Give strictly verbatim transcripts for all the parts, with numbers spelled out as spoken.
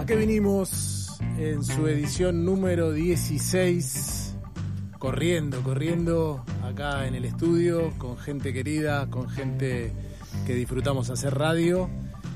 ¿A qué vinimos en su edición número dieciséis? Corriendo, corriendo acá en el estudio, con gente querida, con gente que disfrutamos hacer radio.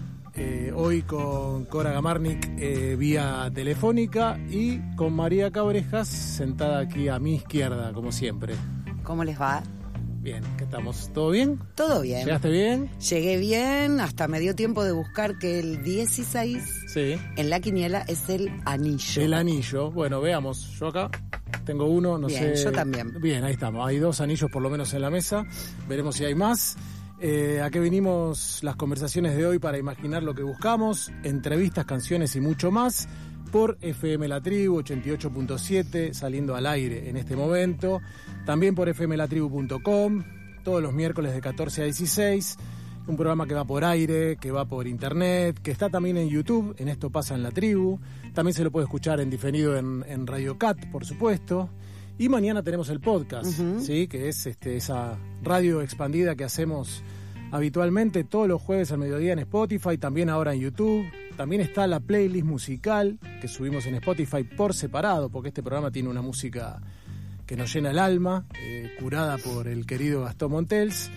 Eh, hoy con Cora Gamarnik eh, vía telefónica y con María Cabrejas sentada aquí a mi izquierda, como siempre. ¿Cómo les va? Bien, ¿qué estamos? ¿Todo bien? Todo bien. ¿Llegaste bien? Llegué bien, hasta me dio tiempo de buscar que el dieciséis Sí. en la quiniela es el anillo. El anillo. Bueno, veamos. Yo acá tengo uno, no Bien, sé. yo también. Bien, ahí estamos. Hay dos anillos por lo menos en la mesa. Veremos si hay más. Eh, ¿A qué vinimos las conversaciones de hoy para imaginar lo que buscamos? Entrevistas, canciones y mucho más. Por F M La Tribu ochenta y ocho punto siete, saliendo al aire en este momento. También por f m la tribu punto com, todos los miércoles de catorce a dieciséis. Un programa que va por aire, que va por internet, que está también en YouTube, en Esto Pasa en La Tribu. También se lo puede escuchar en diferido en, en Radio Cat, por supuesto. Y mañana tenemos el podcast, uh-huh. ¿sí? Que es este, esa radio expandida que hacemos habitualmente todos los jueves al mediodía en Spotify, también ahora en YouTube. También está la playlist musical que subimos en Spotify por separado, porque este programa tiene una música que nos llena el alma, eh, curada por el querido Gastón Montels.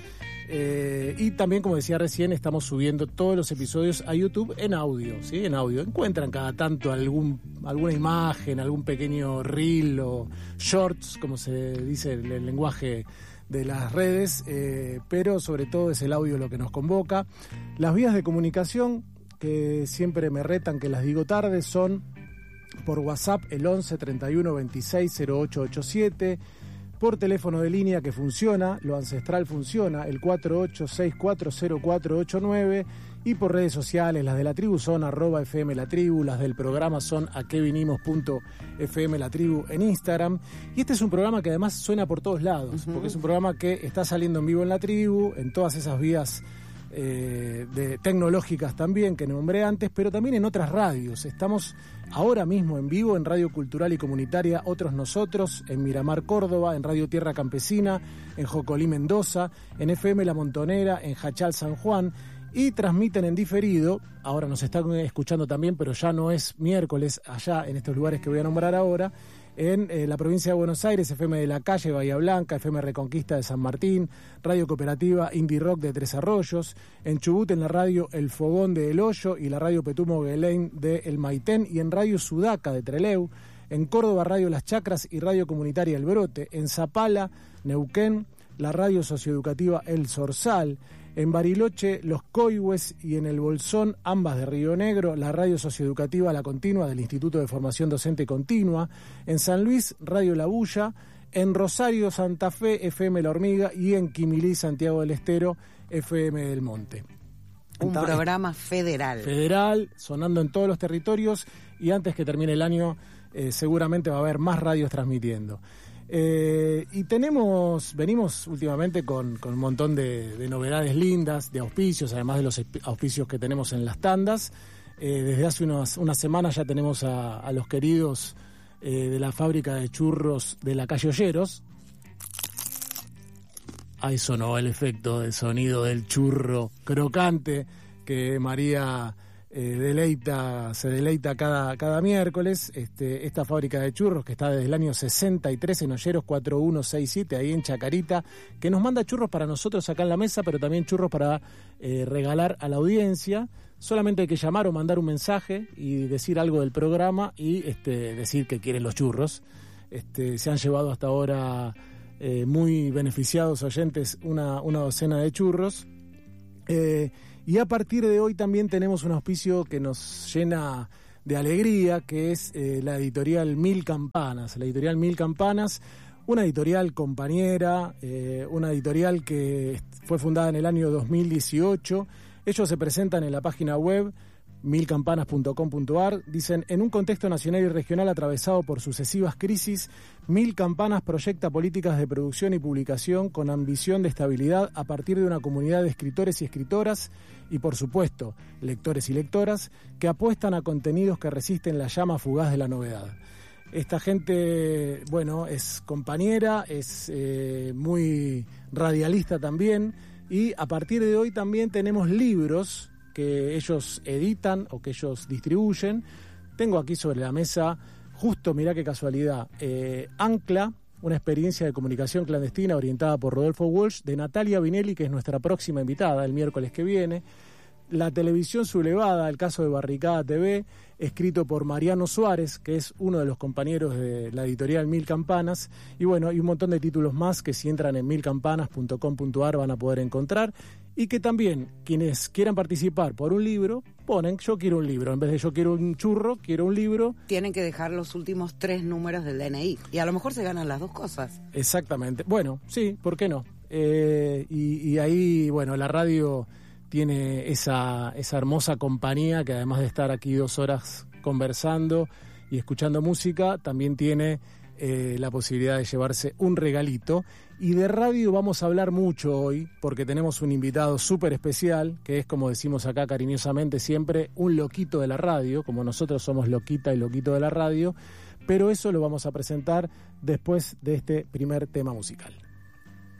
Eh, y también, como decía recién, estamos subiendo todos los episodios a YouTube en audio, ¿sí? En audio. Encuentran cada tanto algún, alguna imagen, algún pequeño reel o shorts, como se dice en el lenguaje de las redes, eh, pero sobre todo es el audio lo que nos convoca. Las vías de comunicación, que siempre me retan que las digo tarde, son por WhatsApp el once treinta y uno veintiséis cero ocho ochenta y siete, por teléfono de línea que funciona, lo ancestral funciona, el cuatro ocho seis cuatro cero cuatro ocho nueve, y por redes sociales, las de la tribu son arroba fm la tribu, las del programa son aquevinimos.fmlatribu en Instagram. Y este es un programa que además suena por todos lados, uh-huh. porque es un programa que está saliendo en vivo en la tribu, en todas esas vías eh, de, tecnológicas también que nombré antes, pero también en otras radios. Estamos ahora mismo en vivo en Radio Cultural y Comunitaria Otros Nosotros, en Miramar, Córdoba, en Radio Tierra Campesina, en Jocolí, Mendoza, en F M La Montonera, en Jachal, San Juan, y transmiten en diferido. Ahora nos están escuchando también, pero ya no es miércoles, allá en estos lugares que voy a nombrar ahora, en eh, la provincia de Buenos Aires, F M de la Calle, Bahía Blanca, F M Reconquista de San Martín, Radio Cooperativa Indie Rock de Tres Arroyos, en Chubut en la radio El Fogón de El Hoyo y la radio Petumo Guelén de El Maitén, y en Radio Sudaca de Trelew, en Córdoba Radio Las Chacras y Radio Comunitaria El Brote, en Zapala, Neuquén, la radio socioeducativa El Zorzal, en Bariloche, Los Coihues, y en El Bolsón, ambas de Río Negro, la radio socioeducativa La Continua del Instituto de Formación Docente Continua, en San Luis, Radio La Bulla, en Rosario, Santa Fe, F M La Hormiga, y en Quimilí, Santiago del Estero, F M del Monte. Un Entonces, programa federal. Federal, sonando en todos los territorios, y antes que termine el año eh, seguramente va a haber más radios transmitiendo. Eh, y tenemos, venimos últimamente con, con un montón de, de novedades lindas, de auspicios, además de los auspicios que tenemos en las tandas. Eh, desde hace unas, unas semanas ya tenemos a, a los queridos eh, de la fábrica de churros de la calle Olleros. Ahí sonó el efecto de sonido del churro crocante que María Eh, deleita, se deleita cada, cada miércoles. Este, esta fábrica de churros que está desde el año sesenta y tres en Olleros cuatro uno seis siete, ahí en Chacarita, que nos manda churros para nosotros acá en la mesa, pero también churros para eh, regalar a la audiencia. Solamente hay que llamar o mandar un mensaje y decir algo del programa y este, decir que quieren los churros. Este, se han llevado hasta ahora eh, muy beneficiados oyentes una, una docena de churros. Eh, y a partir de hoy también tenemos un auspicio que nos llena de alegría, que es eh, la editorial Mil Campanas. La editorial Mil Campanas, una editorial compañera, eh, una editorial que fue fundada en el año dos mil dieciocho. Ellos se presentan en la página web mil campanas punto com punto a r. Dicen: en un contexto nacional y regional atravesado por sucesivas crisis, Mil Campanas proyecta políticas de producción y publicación con ambición de estabilidad a partir de una comunidad de escritores y escritoras y, por supuesto, lectores y lectoras que apuestan a contenidos que resisten la llama fugaz de la novedad. Esta gente, bueno, es compañera, es eh, muy radialista también, y a partir de hoy también tenemos libros que ellos editan o que ellos distribuyen, tengo aquí sobre la mesa, justo, mirá qué casualidad, eh, Ancla, una experiencia de comunicación clandestina orientada por Rodolfo Walsh, de Natalia Vinelli, que es nuestra próxima invitada el miércoles que viene. La televisión sublevada, el caso de Barricada T V, escrito por Mariano Suárez, que es uno de los compañeros de la editorial Mil Campanas, y bueno, hay un montón de títulos más que si entran en mil campanas punto com punto a r van a poder encontrar, y que también quienes quieran participar por un libro, ponen yo quiero un libro, en vez de yo quiero un churro, quiero un libro. Tienen que dejar los últimos tres números del D N I, y a lo mejor se ganan las dos cosas. Exactamente, bueno, sí, ¿por qué no? Eh, y, y ahí, bueno, la radio tiene esa, esa hermosa compañía que además de estar aquí dos horas conversando y escuchando música, también tiene eh, la posibilidad de llevarse un regalito. Y de radio vamos a hablar mucho hoy porque tenemos un invitado súper especial, que es, como decimos acá cariñosamente siempre, un loquito de la radio, como nosotros somos loquita y loquito de la radio, pero eso lo vamos a presentar después de este primer tema musical.